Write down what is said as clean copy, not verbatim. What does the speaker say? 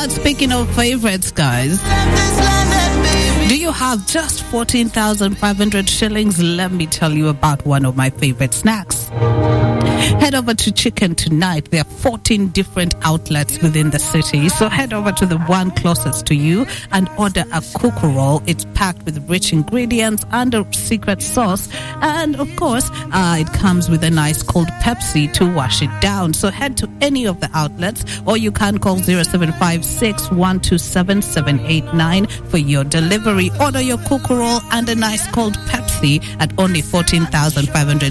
But speaking of favorites, guys, do you have just 14,500 shillings? Let me tell you about one of my favorite snacks. Head over to Chicken Tonight. There are 14 different outlets within the city. So head over to the one closest to you and order a cook roll. It's packed with rich ingredients and a secret sauce. And of course, it comes with a nice cold Pepsi to wash it down. So head to any of the outlets, or you can call 0756 127 789 for your delivery. Order your cook roll and a nice cold Pepsi at only 14,500